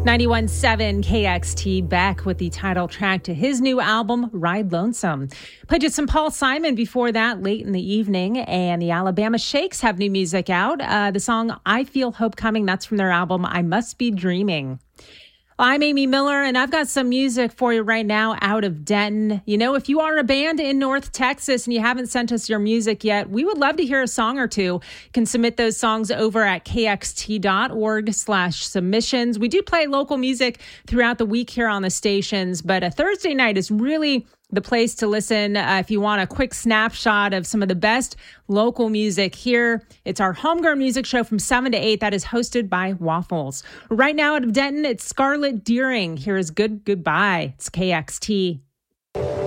91.7 KXT, back with the title track to his new album, Ride Lonesome. Played you some Paul Simon before that, late in the evening, and the Alabama Shakes have new music out. The song I Feel Hope Coming, that's from their album, I Must Be Dreaming. I'm Amy Miller, and I've got some music for you right now out of Denton. You know, if you are a band in North Texas and you haven't sent us your music yet, we would love to hear a song or two. You can submit those songs over at kxt.org/submissions. We do play local music throughout the week here on the stations, but a Thursday night is really the place to listen if you want a quick snapshot of some of the best local music here. It's our Homegrown Music Show from 7 to 8 that is hosted by Waffles. Right now out of Denton, it's Scarlett Deering. Here is Good Goodbye. It's KXT.